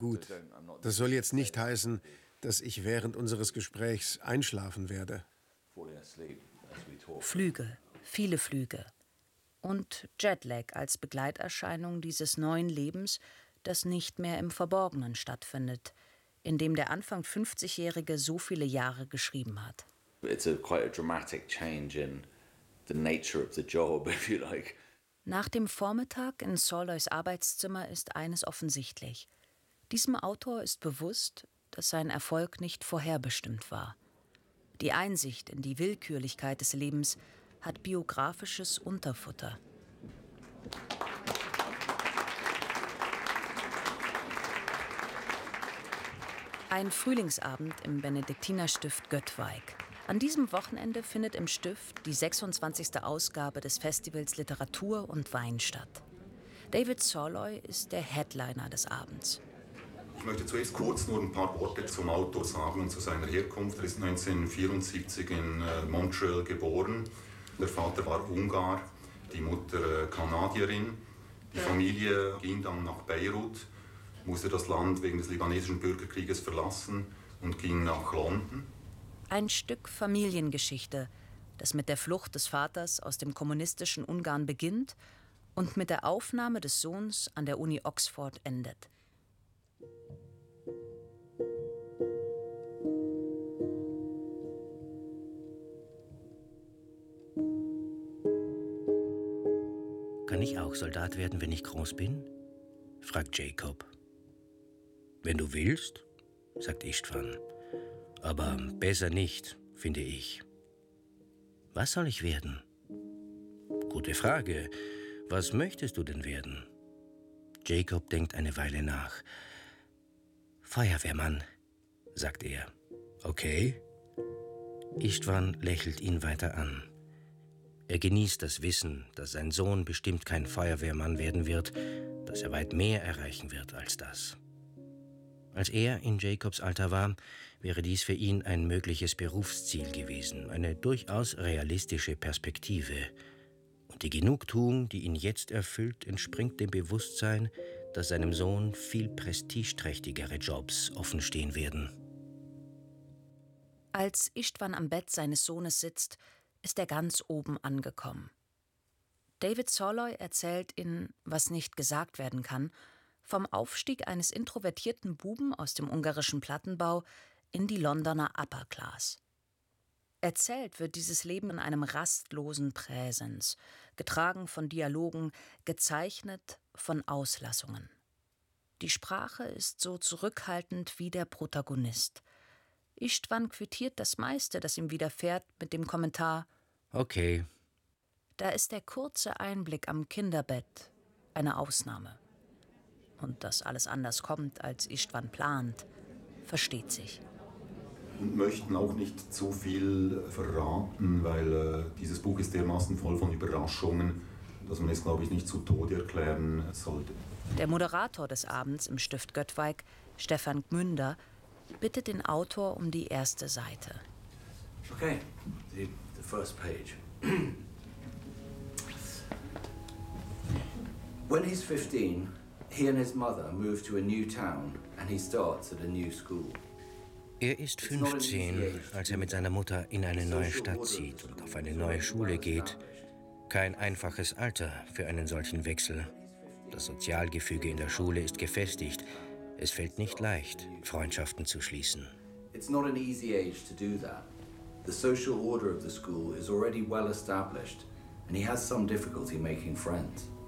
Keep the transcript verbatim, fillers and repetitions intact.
Gut, das soll jetzt nicht heißen, dass ich während unseres Gesprächs einschlafen werde. Flüge, viele Flüge. Und Jetlag als Begleiterscheinung dieses neuen Lebens, das nicht mehr im Verborgenen stattfindet, in dem der Anfang fünfzigjährige so viele Jahre geschrieben hat. It's a quite a dramatic change in the nature of the job, if you like. Nach dem Vormittag in Solois Arbeitszimmer ist eines offensichtlich. Diesem Autor ist bewusst, dass sein Erfolg nicht vorherbestimmt war. Die Einsicht in die Willkürlichkeit des Lebens hat biografisches Unterfutter. Ein Frühlingsabend im Benediktinerstift Göttweig. An diesem Wochenende findet im Stift die sechsundzwanzigste Ausgabe des Festivals Literatur und Wein statt. David Soloy ist der Headliner des Abends. Ich möchte zuerst kurz nur ein paar Worte zum Autor sagen und zu seiner Herkunft. Er ist neunzehnhundertvierundsiebzig in Montreal geboren. Der Vater war Ungar, die Mutter Kanadierin. Die Familie ging dann nach Beirut, musste das Land wegen des libanesischen Bürgerkrieges verlassen und ging nach London. Ein Stück Familiengeschichte, das mit der Flucht des Vaters aus dem kommunistischen Ungarn beginnt und mit der Aufnahme des Sohns an der Uni Oxford endet. Kann ich auch Soldat werden, wenn ich groß bin? Fragt Jacob. Wenn du willst, sagt Istvan. Aber besser nicht, finde ich. Was soll ich werden? Gute Frage. Was möchtest du denn werden? Jacob denkt eine Weile nach. Feuerwehrmann, sagt er. Okay. Istvan lächelt ihn weiter an. Er genießt das Wissen, dass sein Sohn bestimmt kein Feuerwehrmann werden wird, dass er weit mehr erreichen wird als das. Als er in Jacobs Alter war, wäre dies für ihn ein mögliches Berufsziel gewesen, eine durchaus realistische Perspektive. Und die Genugtuung, die ihn jetzt erfüllt, entspringt dem Bewusstsein, dass seinem Sohn viel prestigeträchtigere Jobs offenstehen werden. Als Istvan am Bett seines Sohnes sitzt, ist er ganz oben angekommen. David Soloy erzählt in Was nicht gesagt werden kann vom Aufstieg eines introvertierten Buben aus dem ungarischen Plattenbau in die Londoner Upper Class. Erzählt wird dieses Leben in einem rastlosen Präsens, getragen von Dialogen, gezeichnet von Auslassungen. Die Sprache ist so zurückhaltend wie der Protagonist. Istvan quittiert das meiste, das ihm widerfährt, mit dem Kommentar: Okay. Da ist der kurze Einblick am Kinderbett eine Ausnahme. Und dass alles anders kommt, als Istvan plant, versteht sich. Und möchten auch nicht zu viel verraten, weil äh, dieses Buch ist dermaßen voll von Überraschungen, dass man es, glaube ich, nicht zu Tode erklären sollte. Der Moderator des Abends im Stift Göttweig, Stefan Gmünder, bittet den Autor um die erste Seite. Okay, the, the first page. When he's fifteen, he and his mother move to a new town and he starts at a new school. Er ist fünfzehn, als er mit seiner Mutter in eine neue Stadt zieht und auf eine neue Schule geht. Kein einfaches Alter für einen solchen Wechsel. Das Sozialgefüge in der Schule ist gefestigt. Es fällt nicht leicht, Freundschaften zu schließen. It's not an easy age to do that. The social order of the school is already well established and he has some difficulty making friends.